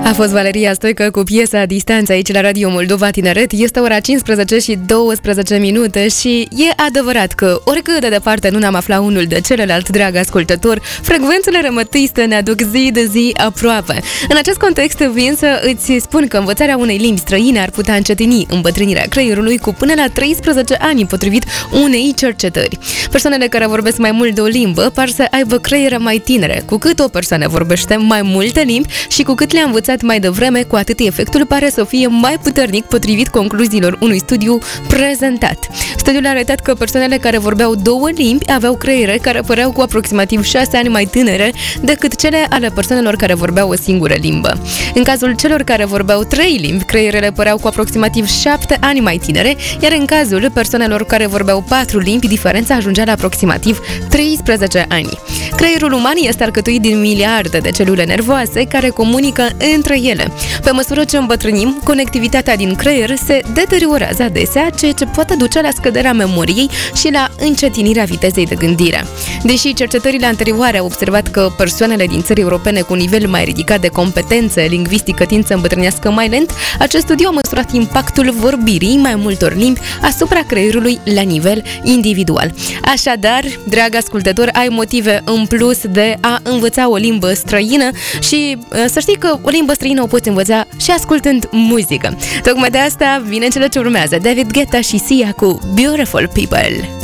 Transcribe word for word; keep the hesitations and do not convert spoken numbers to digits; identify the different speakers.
Speaker 1: A fost Valeria Stoică cu piesa Distanță aici la Radio Moldova Tineret. Este ora cincisprezece și douăsprezece minute și e adevărat că oricât de departe nu ne-am aflat unul de celălalt, drag ascultător, frecvențele rămătiste ne aduc zi de zi aproape. În acest context vin să îți spun că învățarea unei limbi străine ar putea încetini îmbătrânirea creierului cu până la treisprezece ani, potrivit unei cercetări. Persoanele care vorbesc mai mult de o limbă par să aibă creiere mai tinere. Cu cât o persoană vorbește mai multe limbi și cu cât le-a învățat mai devreme, cu atât efectul pare să fie mai puternic, potrivit concluziilor unui studiu prezentat. Studiul a arătat că persoanele care vorbeau două limbi aveau creiere care păreau cu aproximativ șase ani mai tinere decât cele ale persoanelor care vorbeau o singură limbă. În cazul celor care vorbeau trei limbi, creierele păreau cu aproximativ șapte ani mai tinere, iar în cazul persoanelor care vorbeau patru limbi, diferența ajungea la aproximativ treisprezece ani. Creierul uman este alcătuit din miliarde de celule nervoase care comunică între ele. Pe măsură ce îmbătrânim, conectivitatea din creier se deteriorează adesea, ceea ce poate duce la scăderea memoriei și la încetinirea vitezei de gândire. Deși cercetările anterioare au observat că persoanele din țări europene cu un nivel mai ridicat de competență lingvistică tind să îmbătrânească mai lent, acest studiu a măsurat impactul vorbirii mai multor limbi asupra creierului la nivel individual. Așadar, drag ascultător, ai motive în plus de a învăța o limbă străină și să știi că o limbă străină o poți învăța și ascultând muzică. Tocmai de asta vine cele ce urmează: David Guetta și Sia cu Beautiful People.